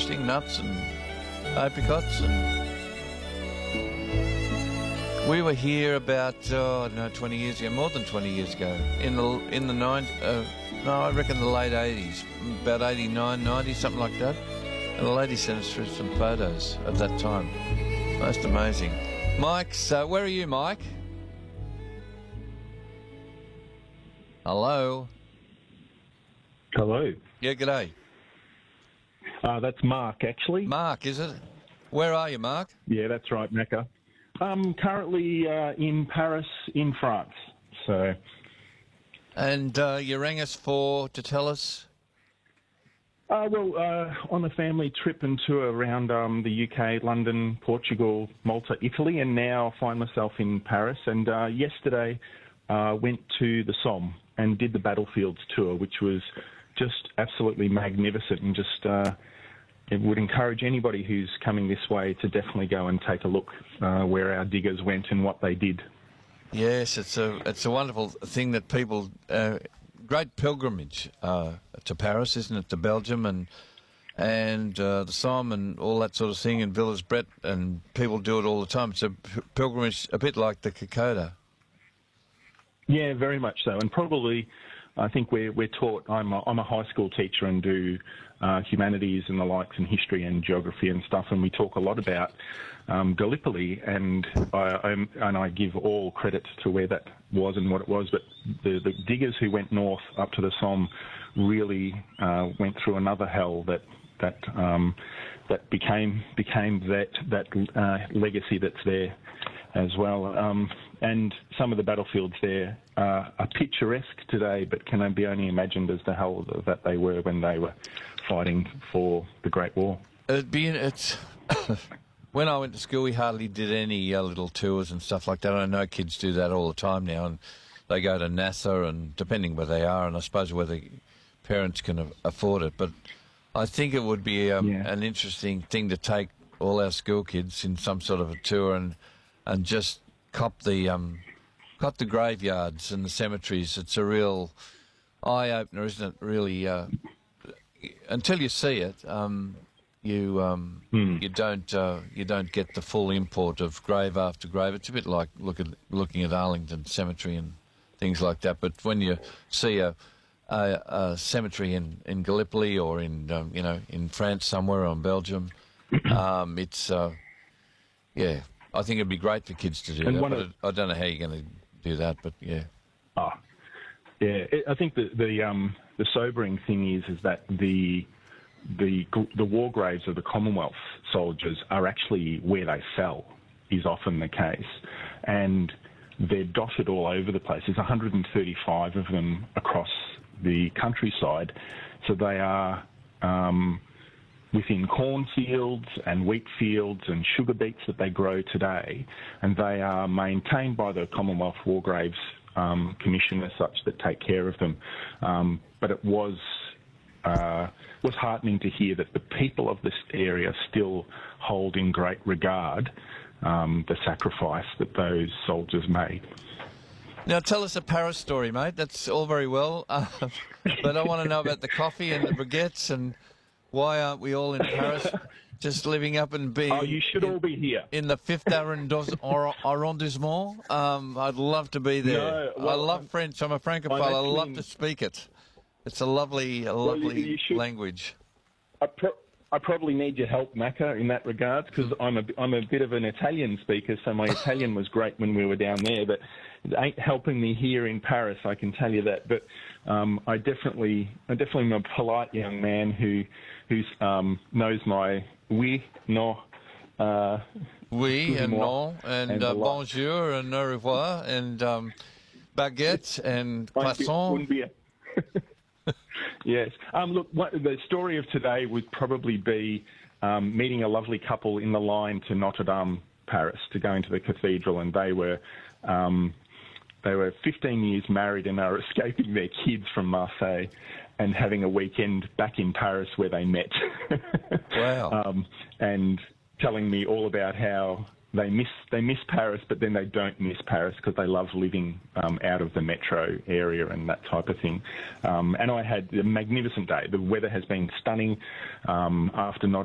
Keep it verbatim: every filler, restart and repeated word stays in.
harvesting nuts and apricots, and we were here about oh, I don't know, twenty years ago, more than twenty years ago, in the in the nine, uh, no, I reckon the late eighties, about eighty-nine, ninety, something like that. And the lady sent us through some photos of that time. Most amazing. Mike, so where are you, Mike? Hello. Hello. Yeah, g'day. Uh, that's Mark, actually. Mark, is it? Where are you, Mark? Yeah, that's right, Mecca. I'm currently uh, in Paris, in France. So, And uh, you rang us for to tell us. uh, well, uh, on a family trip and tour around um, the U K, London, Portugal, Malta, Italy, and now I find myself in Paris. And uh, yesterday, uh, went to the Somme and did the Battlefields tour, which was just absolutely magnificent, and just uh, it would encourage anybody who's coming this way to definitely go and take a look uh, where our diggers went and what they did. Yes, it's a it's a wonderful thing that people uh, great pilgrimage uh, to Paris, isn't it? To Belgium and and uh, the Somme and all that sort of thing, and Villers-Bret, and people do it all the time. It's a p- pilgrimage, a bit like the Kokoda. Yeah, very much so, and probably. I think we're, we're taught, I'm a, I'm a high school teacher and do uh, humanities and the likes and history and geography and stuff, and we talk a lot about um, Gallipoli, and I, I'm, and I give all credit to where that was and what it was, but the, the diggers who went north up to the Somme really uh, went through another hell that that um, that became became that that uh, legacy that's there as well. Um, and some of the battlefields there uh, are picturesque today, but can be only imagined as the hell that they were when they were fighting for the Great War. It'd be, it's when I went to school, we hardly did any uh, little tours and stuff like that. I know kids do that all the time now, and they go to NASA, and depending where they are, and I suppose whether parents can a- afford it. But I think it would be um, Yeah. an interesting thing to take all our school kids in some sort of a tour and and just cop the um, cop the graveyards and the cemeteries. It's a real eye opener, isn't it? Really, uh, until you see it, um, you um, Hmm. you don't uh, you don't get the full import of grave after grave. It's a bit like look at, looking at Arlington Cemetery and things like that. But when you see a a, a cemetery in, in Gallipoli or in um, you know in France somewhere or in Belgium, um, it's uh, yeah. I think it'd be great for kids to do And that, one but of- it, I don't know how you're going to do that, but yeah. Oh, yeah. It, I think the the, um, the sobering thing is is that the the the war graves of the Commonwealth soldiers are actually where they fell. Is often the case, and they're dotted all over the place. There's one hundred thirty-five of them across the countryside, so they are. Um, within cornfields and wheat fields and sugar beets that they grow today, and they are maintained by the Commonwealth War Graves um, Commission as such that take care of them. Um, but it was uh, was heartening to hear that the people of this area still hold in great regard um, the sacrifice that those soldiers made. Now, tell us a Paris story, mate. That's all very well, uh, but I want to know about the coffee and the baguettes, and why aren't we all in Paris just living up and being... Oh, you should in, all be here. in the fifth arrondis- or- arrondissement. Um, I'd love to be there. No, well, I love I'm- French. I'm a francophone. I'm I love actually- to speak it. It's a lovely, a you- lovely you should- language. I, pro- I probably need your help, Macca, in that regard, because I'm a, I'm a bit of an Italian speaker, so my Italian was great when we were down there, but it ain't helping me here in Paris, I can tell you that. But um, I definitely, I definitely am a polite young man who who um, knows my oui, no, uh, Oui and non, and, and uh, a lot. bonjour and au revoir, and um, baguette and Wouldn't be- croissant. wouldn't be a- Yes. Um, look, what, the story of today would probably be um, meeting a lovely couple in the line to Notre Dame, Paris, to go into the cathedral, and they were um, they were fifteen years married and are escaping their kids from Marseille and having a weekend back in Paris where they met. Wow. um, and telling me all about how they miss they miss Paris, but then they don't miss Paris because they love living um, out of the metro area and that type of thing. Um, and I had a magnificent day. The weather has been stunning um, after not